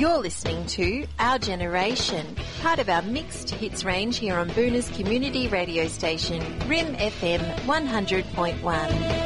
You're listening to Our Generation, part of our mixed hits range here on Boona's community radio station, Rim FM 100.1.